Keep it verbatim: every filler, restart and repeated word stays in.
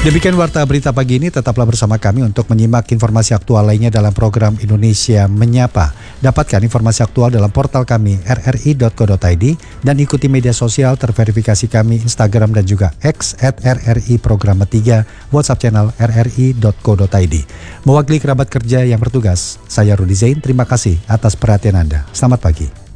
Demikian Warta Berita Pagi ini, tetaplah bersama kami untuk menyimak informasi aktual lainnya dalam program Indonesia Menyapa. Dapatkan informasi aktual dalam portal kami r r i dot co dot i d dan ikuti media sosial terverifikasi kami Instagram dan juga X at r r i program tiga, WhatsApp channel r r i dot co dot i d. Mewakili kerabat kerja yang bertugas, saya Rudi Zain, terima kasih atas perhatian Anda. Selamat pagi.